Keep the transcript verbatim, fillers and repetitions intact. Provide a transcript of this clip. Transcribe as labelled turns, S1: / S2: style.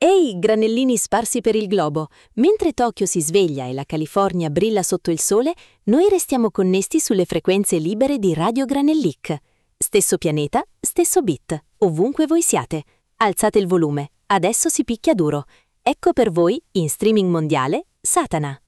S1: Ehi, granellini sparsi per il globo! Mentre Tokyo si sveglia e la California brilla sotto il sole, noi restiamo connessi sulle frequenze libere di Radio Granellic. Stesso pianeta, stesso beat, ovunque voi siate. Alzate il volume, adesso si picchia duro. Ecco per voi, in streaming mondiale, Satana.